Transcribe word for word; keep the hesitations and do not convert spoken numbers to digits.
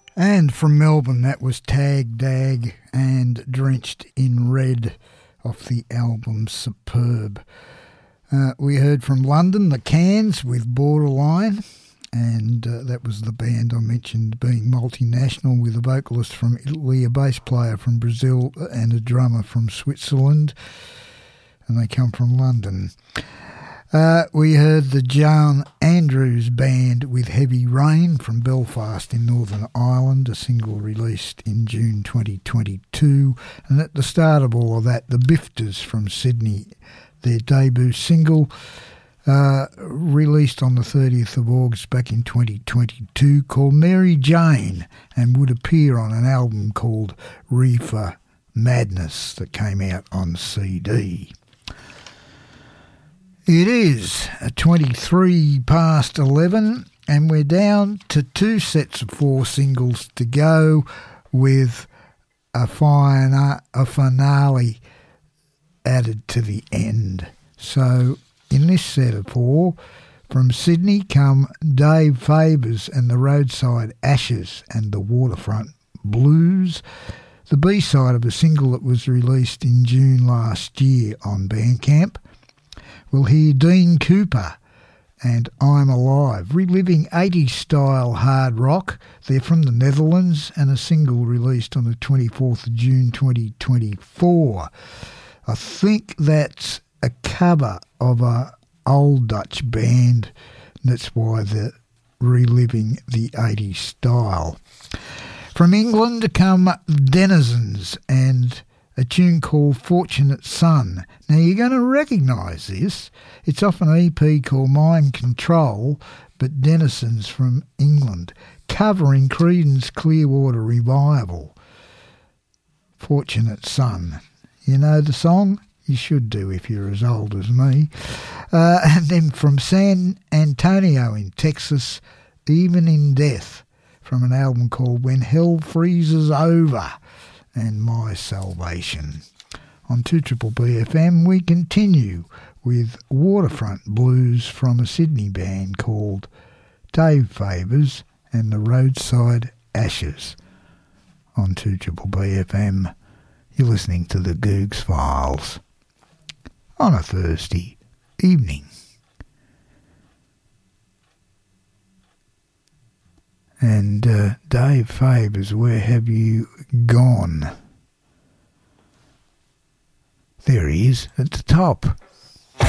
And from Melbourne, that was Tag Dag and Drenched in Red off the album Superb. Uh, we heard from London, the Cans with Borderline, and uh, that was the band I mentioned being multinational, with a vocalist from Italy, a bass player from Brazil and a drummer from Switzerland, and they come from London. Uh, we heard the John Andrews Band with Heavy Rain from Belfast in Northern Ireland, a single released in June twenty twenty-two. And at the start of all of that, the Bifters from Sydney, their debut single, uh, released on the thirtieth of August back in twenty twenty-two, called Mary Jane, and would appear on an album called Reefer Madness that came out on C D. It is twenty-three past eleven, and we're down to two sets of four singles to go, with a, fina- a finale added to the end. So in this set of four, from Sydney come Dave Fabers and the Roadside Ashes and the Waterfront Blues, the B-side of a single that was released in June last year on Bandcamp. We'll hear Dean Cooper and I'm Alive, reliving eighties-style hard rock. They're from the Netherlands, and a single released on the twenty-fourth of June twenty twenty-four. I think that's a cover of a old Dutch band. That's why they're reliving the eighties style. From England come Denizens and a tune called Fortunate Son. Now, you're going to recognise this. It's off an E P called Mind Control, but Denizens from England, covering Creedence Clearwater Revival. Fortunate Son. You know the song? You should do if you're as old as me. Uh, and then from San Antonio in Texas, Even in Death, from an album called When Hell Freezes Over and My Salvation. On two B B F M, we continue with Waterfront Blues from a Sydney band called Dave Fabers and the Roadside Ashes. On two B B F M, you're listening to the Googs Files on a Thursday evening. And uh, Dave Fabers, Where Have You Gone? There he is at the top.